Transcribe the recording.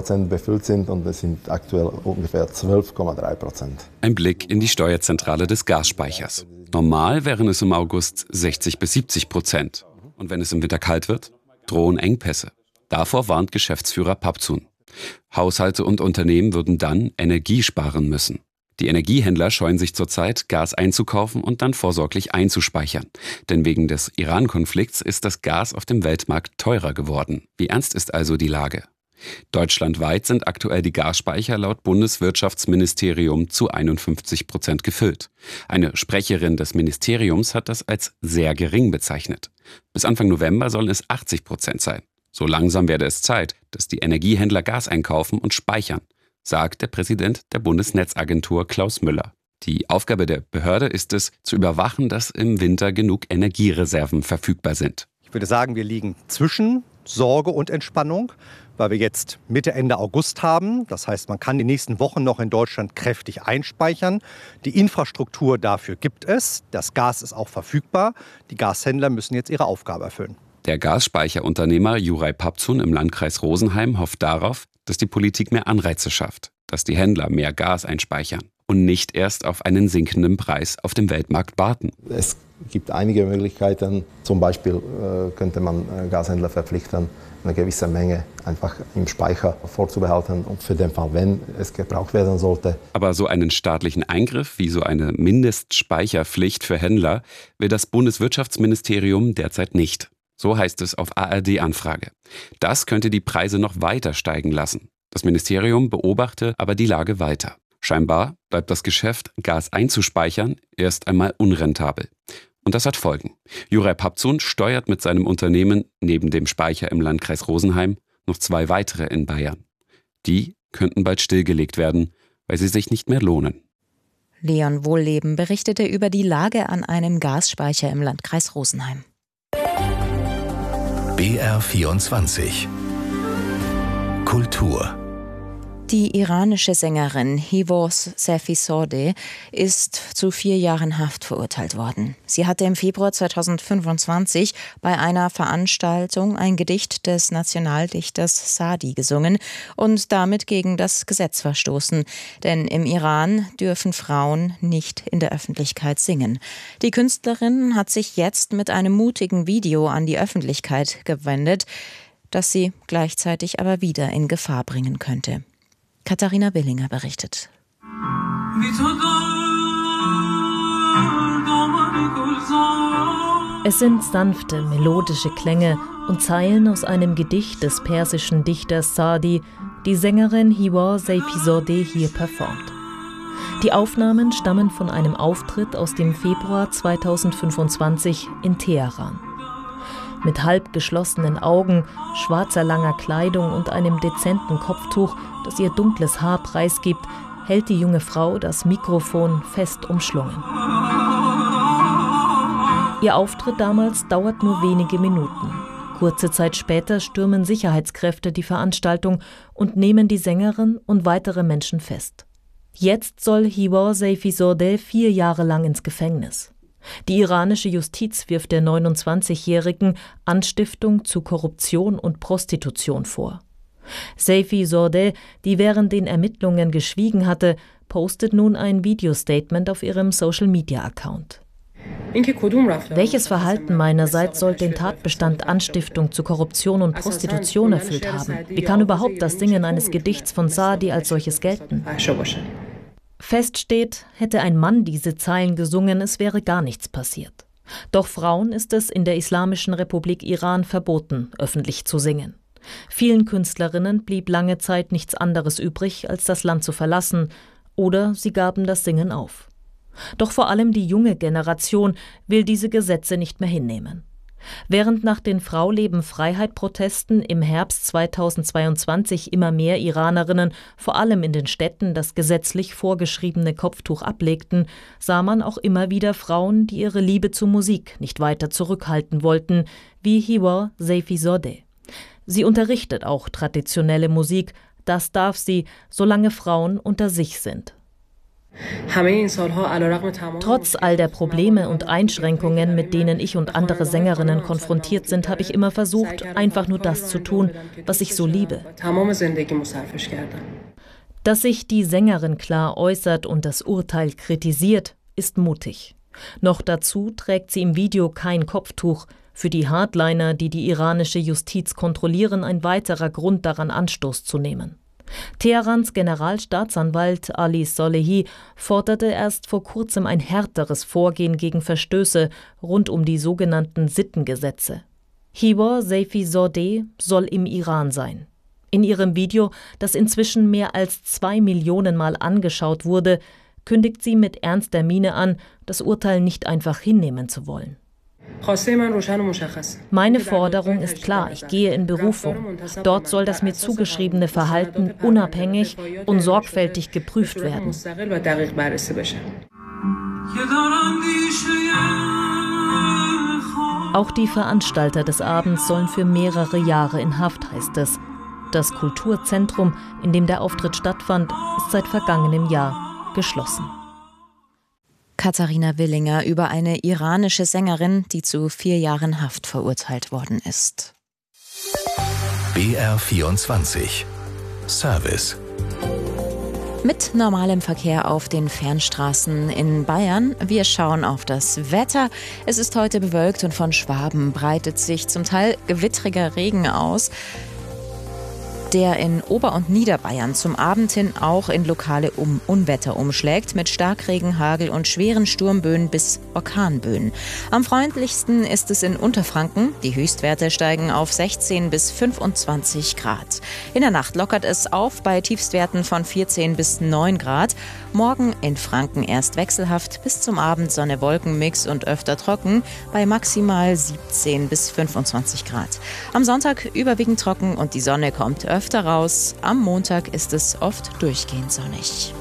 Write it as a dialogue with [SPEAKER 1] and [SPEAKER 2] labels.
[SPEAKER 1] 100% befüllt sind und es sind aktuell ungefähr 12,3%.
[SPEAKER 2] Ein Blick in die Steuerzentrale des Gasspeichers. Normal wären es im August 60-70%. Und wenn es im Winter kalt wird, drohen Engpässe. Davor warnt Geschäftsführer Papzun. Haushalte und Unternehmen würden dann Energie sparen müssen. Die Energiehändler scheuen sich zurzeit, Gas einzukaufen und dann vorsorglich einzuspeichern. Denn wegen des Iran-Konflikts ist das Gas auf dem Weltmarkt teurer geworden. Wie ernst ist also die Lage? Deutschlandweit sind aktuell die Gasspeicher laut Bundeswirtschaftsministerium zu 51% gefüllt. Eine Sprecherin des Ministeriums hat das als sehr gering bezeichnet. Bis Anfang November sollen es 80% sein. So langsam werde es Zeit, dass die Energiehändler Gas einkaufen und speichern, sagt der Präsident der Bundesnetzagentur Klaus Müller. Die Aufgabe der Behörde ist es, zu überwachen, dass im Winter genug Energiereserven verfügbar sind.
[SPEAKER 3] Ich würde sagen, wir liegen zwischen Sorge und Entspannung, weil wir jetzt Mitte, Ende August haben. Das heißt, man kann die nächsten Wochen noch in Deutschland kräftig einspeichern. Die Infrastruktur dafür gibt es. Das Gas ist auch verfügbar. Die Gashändler müssen jetzt ihre Aufgabe erfüllen.
[SPEAKER 2] Der Gasspeicherunternehmer Juraj Papzun im Landkreis Rosenheim hofft darauf, dass die Politik mehr Anreize schafft, dass die Händler mehr Gas einspeichern und nicht erst auf einen sinkenden Preis auf dem Weltmarkt warten.
[SPEAKER 1] Es gibt einige Möglichkeiten. Zum Beispiel könnte man Gashändler verpflichten, eine gewisse Menge einfach im Speicher vorzubehalten und für den Fall, wenn es gebraucht werden sollte.
[SPEAKER 2] Aber so einen staatlichen Eingriff wie so eine Mindestspeicherpflicht für Händler will das Bundeswirtschaftsministerium derzeit nicht. So heißt es auf ARD-Anfrage. Das könnte die Preise noch weiter steigen lassen. Das Ministerium beobachte aber die Lage weiter. Scheinbar bleibt das Geschäft, Gas einzuspeichern, erst einmal unrentabel. Und das hat Folgen. Juraj Papzun steuert mit seinem Unternehmen neben dem Speicher im Landkreis Rosenheim noch 2 weitere in Bayern. Die könnten bald stillgelegt werden, weil sie sich nicht mehr lohnen.
[SPEAKER 4] Leon Wohlleben berichtete über die Lage an einem Gasspeicher im Landkreis Rosenheim.
[SPEAKER 5] BR24 Kultur.
[SPEAKER 4] Die iranische Sängerin Hivos Sefisodeh ist zu 4 Jahren Haft verurteilt worden. Sie hatte im Februar 2025 bei einer Veranstaltung ein Gedicht des Nationaldichters Saadi gesungen und damit gegen das Gesetz verstoßen. Denn im Iran dürfen Frauen nicht in der Öffentlichkeit singen. Die Künstlerin hat sich jetzt mit einem mutigen Video an die Öffentlichkeit gewendet, das sie gleichzeitig aber wieder in Gefahr bringen könnte. Katharina Billinger berichtet.
[SPEAKER 6] Es sind sanfte, melodische Klänge und Zeilen aus einem Gedicht des persischen Dichters Saadi, die Sängerin Hivos Sefisodeh hier performt. Die Aufnahmen stammen von einem Auftritt aus dem Februar 2025 in Teheran. Mit halb geschlossenen Augen, schwarzer langer Kleidung und einem dezenten Kopftuch, das ihr dunkles Haar preisgibt, hält die junge Frau das Mikrofon fest umschlungen. Ihr Auftritt damals dauert nur wenige Minuten. Kurze Zeit später stürmen Sicherheitskräfte die Veranstaltung und nehmen die Sängerin und weitere Menschen fest. Jetzt soll Hivos Sefisodeh 4 Jahre lang ins Gefängnis. Die iranische Justiz wirft der 29-Jährigen Anstiftung zu Korruption und Prostitution vor. Sefisodeh, die während den Ermittlungen geschwiegen hatte, postet nun ein Videostatement auf ihrem Social-Media-Account. Welches Verhalten meinerseits soll den Tatbestand Anstiftung zu Korruption und Prostitution erfüllt haben? Wie kann überhaupt das Singen eines Gedichts von Saadi als solches gelten? Fest steht, hätte ein Mann diese Zeilen gesungen, es wäre gar nichts passiert. Doch Frauen ist es in der Islamischen Republik Iran verboten, öffentlich zu singen. Vielen Künstlerinnen blieb lange Zeit nichts anderes übrig, als das Land zu verlassen, oder sie gaben das Singen auf. Doch vor allem die junge Generation will diese Gesetze nicht mehr hinnehmen. Während nach den Frau-Leben-Freiheit-Protesten im Herbst 2022 immer mehr Iranerinnen, vor allem in den Städten, das gesetzlich vorgeschriebene Kopftuch ablegten, sah man auch immer wieder Frauen, die ihre Liebe zur Musik nicht weiter zurückhalten wollten, wie Hivos Sefisodeh. Sie unterrichtet auch traditionelle Musik, das darf sie, solange Frauen unter sich sind. Trotz all der Probleme und Einschränkungen, mit denen ich und andere Sängerinnen konfrontiert sind, habe ich immer versucht, einfach nur das zu tun, was ich so liebe. Dass sich die Sängerin klar äußert und das Urteil kritisiert, ist mutig. Noch dazu trägt sie im Video kein Kopftuch. Für die Hardliner, die die iranische Justiz kontrollieren, ein weiterer Grund daran, Anstoß zu nehmen. Teherans Generalstaatsanwalt Ali Solehi forderte erst vor kurzem ein härteres Vorgehen gegen Verstöße rund um die sogenannten Sittengesetze. Hivor Seyfizodeh soll im Iran sein. In ihrem Video, das inzwischen mehr als 2 Millionen Mal angeschaut wurde, kündigt sie mit ernster Miene an, das Urteil nicht einfach hinnehmen zu wollen. Meine Forderung ist klar, ich gehe in Berufung. Dort soll das mir zugeschriebene Verhalten unabhängig und sorgfältig geprüft werden. Auch die Veranstalter des Abends sollen für mehrere Jahre in Haft, heißt es. Das Kulturzentrum, in dem der Auftritt stattfand, ist seit vergangenem Jahr geschlossen.
[SPEAKER 4] Katharina Willinger über eine iranische Sängerin, die zu 4 Jahren Haft verurteilt worden ist.
[SPEAKER 5] BR24 Service.
[SPEAKER 4] Mit normalem Verkehr auf den Fernstraßen in Bayern. Wir schauen auf das Wetter. Es ist heute bewölkt und von Schwaben breitet sich zum Teil gewittriger Regen aus, der in Ober- und Niederbayern zum Abend hin auch in lokale Unwetter umschlägt, mit Starkregen, Hagel und schweren Sturmböen bis Orkanböen. Am freundlichsten ist es in Unterfranken. Die Höchstwerte steigen auf 16 bis 25 Grad. In der Nacht lockert es auf bei Tiefstwerten von 14 bis 9 Grad. Morgen in Franken erst wechselhaft, bis zum Abend Sonne, Wolkenmix und öfter trocken bei maximal 17 bis 25 Grad. Am Sonntag überwiegend trocken und die Sonne kommt öfter raus. Am Montag ist es oft durchgehend sonnig.